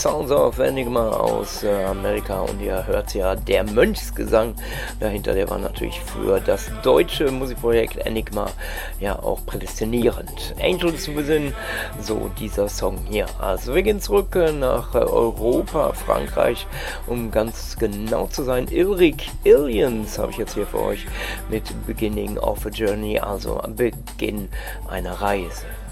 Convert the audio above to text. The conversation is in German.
Sounds of Enigma aus Amerika und ihr hört ja, der Mönchsgesang dahinter, der war natürlich für das deutsche Musikprojekt Enigma ja auch prädestinierend. Angels Within, so dieser Song hier. Also wir gehen zurück nach Europa, Frankreich, um ganz genau zu sein. Ilrik Illiens habe ich jetzt hier für euch mit Beginning of a Journey, also Beginn einer Reise.